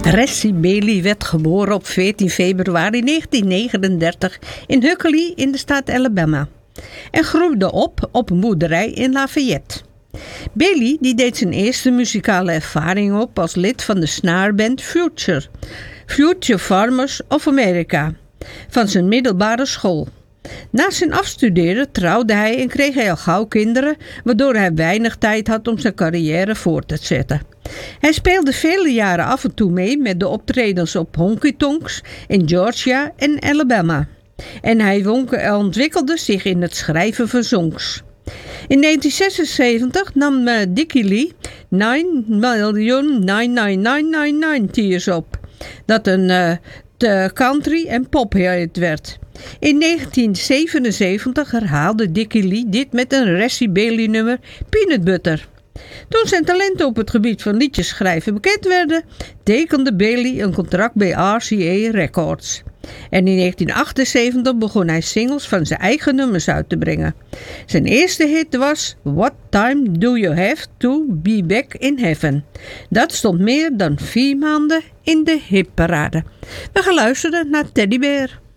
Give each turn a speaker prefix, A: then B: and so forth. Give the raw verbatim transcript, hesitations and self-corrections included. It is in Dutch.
A: Ressie Bailey werd geboren op veertien februari negentien negenendertig in Huckley in de staat Alabama en groeide op op een boerderij in Lafayette. Bailey die deed zijn eerste muzikale ervaring op als lid van de snareband Future, Future Farmers of America, van zijn middelbare school. Na zijn afstuderen trouwde hij en kreeg hij al gauw kinderen, waardoor hij weinig tijd had om zijn carrière voort te zetten. Hij speelde vele jaren af en toe mee met de optredens op honky tonks in Georgia en Alabama. En hij ontwikkelde zich in het schrijven van songs. In negentien zesenzeventig nam uh, Dickie Lee nine million nine nine nine nine nine Tears op, dat een uh, de country- en pophit werd. In negentien zevenenzeventig herhaalde Dickie Lee dit met een Ressie Bailey nummer Peanut Butter. Toen zijn talenten op het gebied van liedjes schrijven bekend werden, tekende Bailey een contract bij R C A Records. En in negentien achtenzeventig begon hij singles van zijn eigen nummers uit te brengen. Zijn eerste hit was What Time Do You Have To Be Back in Heaven. Dat stond meer dan vier maanden in de hitparade. We gaan luisteren naar Teddy Bear.